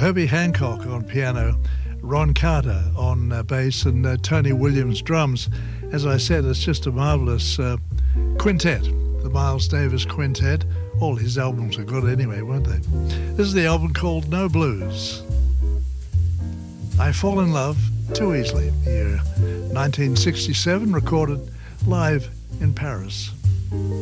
Herbie Hancock on piano, Ron Carter on bass, and Tony Williams drums. As I said, it's just a marvellous quintet, the Miles Davis Quintet. All his albums are good anyway, weren't they? This is the album called No Blues. I Fall in Love Too Easily, year 1967, recorded live in Paris.